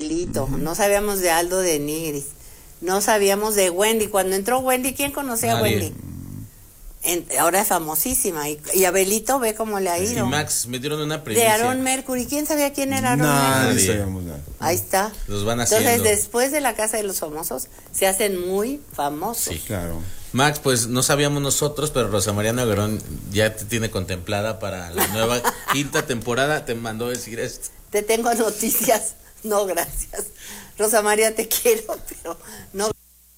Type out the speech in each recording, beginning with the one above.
Abelito, no sabíamos de Aldo de Nigris, no sabíamos de Wendy. Cuando entró Wendy, ¿quién conocía a Wendy? Ahora es famosísima. Y Abelito, ve cómo le ha ido. Y Max, me dieron una primicia. De Aaron Mercury. ¿Quién sabía quién era Aaron Mercury? Nadie sabíamos nada. Ahí está. Los van haciendo. Entonces, después de la Casa de los Famosos, se hacen muy famosos. Sí, claro. Max, pues no sabíamos nosotros, pero Rosa María Noguerón ya te tiene contemplada para la nueva quinta temporada. Te mandó decir esto. Te tengo noticias. No, gracias. Rosa María, te quiero, pero no.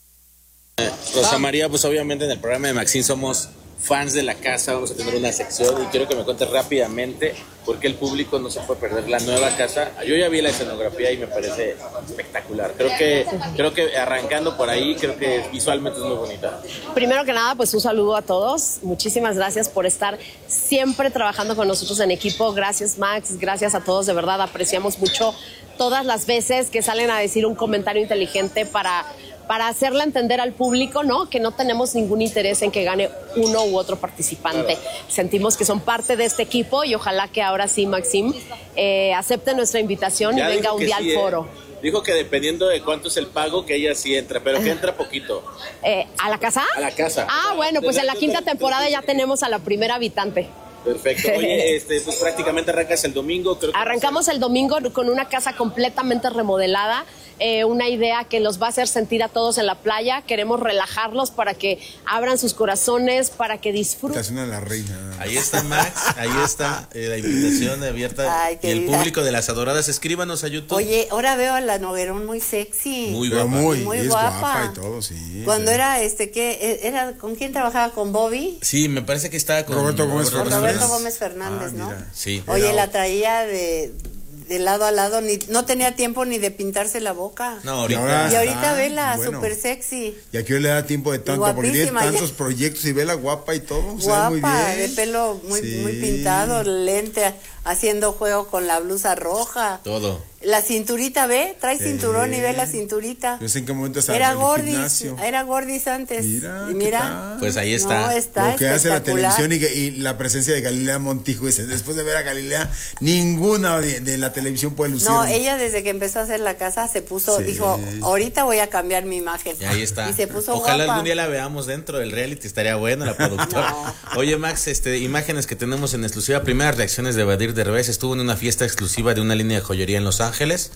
Rosa María, pues obviamente en el programa de Maxine somos fans de la casa, vamos a tener una sección y quiero que me cuentes rápidamente por qué el público no se puede perder la nueva casa. Yo ya vi la escenografía y me parece espectacular. Creo que arrancando por ahí, creo que visualmente es muy bonita. Primero que nada, pues un saludo a todos. Muchísimas gracias por estar siempre trabajando con nosotros en equipo. Gracias, Max, gracias a todos, de verdad apreciamos mucho todas las veces que salen a decir un comentario inteligente para hacerle entender al público, ¿no? Que no tenemos ningún interés en que gane uno u otro participante. Sentimos que son parte de este equipo y ojalá que ahora sí, Maxim, acepte nuestra invitación y venga un día al foro. Dijo que dependiendo de cuánto es el pago, que ella sí entra, pero que entra poquito. ¿A la casa? A la casa. Ah, bueno, pues en la quinta temporada ya tenemos a la primera habitante. Perfecto. Oye, pues prácticamente arrancas el domingo. Arrancamos el domingo con una casa completamente remodelada, una idea que los va a hacer sentir a todos en la playa. Queremos relajarlos para que abran sus corazones, para que disfruten. Estación de la Reina. Ahí está Max, ahí está la invitación abierta. Ay, y el público de las adoradas, escríbanos a YouTube. Oye, ahora veo a la Noguerón muy sexy. Muy guapa. Muy guapa y todo, sí. Cuando era, ¿qué? ¿Era con quién trabajaba? ¿Con Bobby? Sí, me parece que estaba con Roberto Gómez Fernández, ¿no? Mira. Sí. Oye, la traía de lado a lado, no tenía tiempo ni de pintarse la boca. No, Y ahorita está, vela, bueno. súper sexy. Y aquí hoy le da tiempo de tanto, porque tiene tantos proyectos y vela guapa y todo. Guapa, muy bien. de pelo muy pintado, lente, haciendo juego con la blusa roja. Todo. La cinturita, ¿ve? Trae cinturón y ve la cinturita. Yo sé en qué momento estaba Era en el gordis, gimnasio. era gordis antes. Mira, pues ahí está. No, está lo que hace la espectacular. televisión y la presencia de Galilea Montijo. Dice, después de ver a Galilea, ninguna de la televisión puede lucir. No, ella desde que empezó a hacer la casa se puso, dijo, ahorita voy a cambiar mi imagen. Y ahí está. Y se puso Ojalá guapa. algún día la veamos dentro del reality, estaría buena la productora. No. Oye, Max, imágenes que tenemos en exclusiva. Primeras reacciones de Badir Derbez. Estuvo en una fiesta exclusiva de una línea de joyería en Los Ángeles.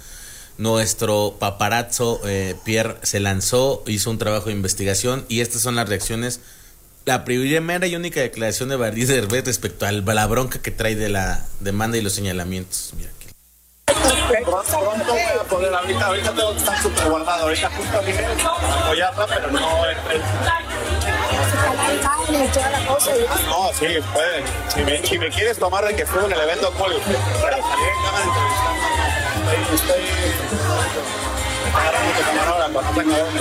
Nuestro paparazzo Pierre se lanzó, hizo un trabajo de investigación y estas son las reacciones. La primera y única declaración de Badir Derbez respecto a la bronca que trae de la demanda y los señalamientos. Mira aquí. Pronto voy a poder, ahorita tengo que estar súper guardado, ahorita justo vine a apoyarla, pero no No, sí, pueden. Si me quieres tomar de que estuve en el evento, Poli, para salir en cámara entrevistando, estoy agarrando tu camarógrafo, no tengo dónde.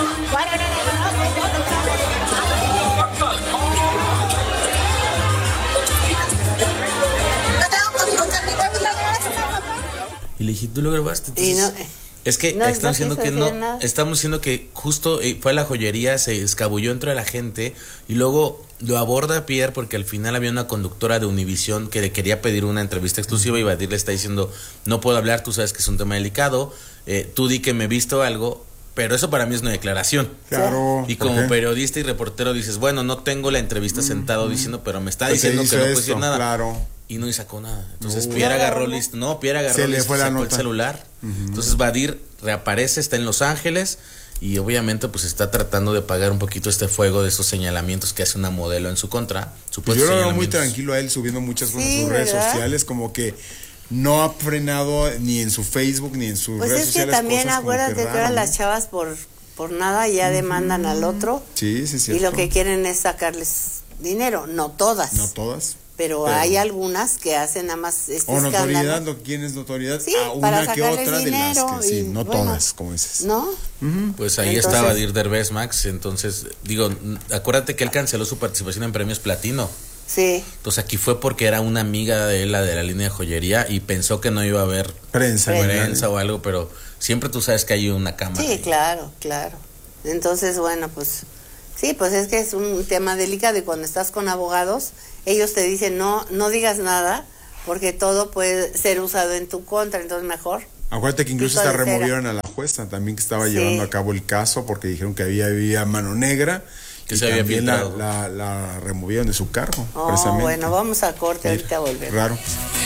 Y le dije, ¿tú lo grabaste? Entonces, es que estamos diciendo que no, estamos diciendo que justo fue a la joyería, se escabulló entre la gente y luego lo aborda Pierre porque al final había una conductora de Univisión que le quería pedir una entrevista exclusiva y Badir le está diciendo, no puedo hablar, tú sabes que es un tema delicado, tú di que me he visto algo, pero eso para mí es una declaración. Claro. Y como periodista y reportero dices, bueno, no tengo la entrevista sentado diciendo, pero me está diciendo que no puedo decir nada. Claro. Y no sacó nada. Entonces Pierre agarró listo. Pierre agarró se le fue la nota. El celular. Entonces Badir reaparece, está en Los Ángeles y obviamente pues está tratando de apagar un poquito este fuego de esos señalamientos que hace una modelo en su contra. Yo lo veo muy tranquilo a él subiendo muchas cosas en sus redes sociales, como que no ha frenado ni en su Facebook ni en sus redes sociales. Pues es que también acuérdate que ahora las chavas por nada ya demandan al otro. Sí, y lo que quieren es sacarles dinero, no todas. No todas. Pero hay algunas que hacen nada más o notoriedad, ¿quién es notoriedad? Sí, a una que otra dinero, de las que sí, no todas, como dices. ¿No? Pues ahí está Badir Derbez, Max. Entonces, digo, acuérdate que él canceló su participación en Premios Platino. Sí. Entonces aquí fue porque era una amiga de él, la de la línea de joyería, y pensó que no iba a haber prensa o algo, pero siempre tú sabes que hay una cámara. Sí, ahí. Claro. Entonces, bueno, pues sí, pues es que es un tema delicado y cuando estás con abogados, ellos te dicen no digas nada porque todo puede ser usado en tu contra, entonces mejor. Acuérdate que incluso hasta removieron a la jueza también que estaba llevando a cabo el caso porque dijeron que había mano negra. Que y se había también filtrado. la removieron de su cargo. Bueno, vamos a corte, ahorita volvemos. Raro.